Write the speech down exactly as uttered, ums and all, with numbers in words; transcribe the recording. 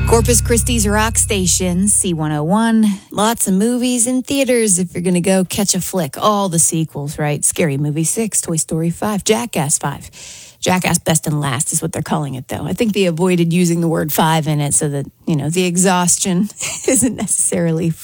Corpus Christi's rock station, C one oh one. Lots of movies in theaters if you're going to go catch a flick. All the sequels, right? Scary Movie six, Toy Story five, Jackass five. Jackass Best and Last is what they're calling it, though. I think they avoided using the word five in it so that, you know, the exhaustion isn't necessarily